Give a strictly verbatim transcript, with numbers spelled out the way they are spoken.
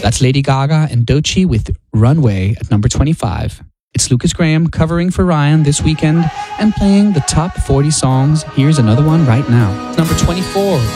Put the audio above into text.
That's Lady Gaga and Doechii with Runway at number twenty-five. It's Lucas Graham covering for Ryan this weekend and playing the top forty songs. Here's another one right now. Number twenty-four.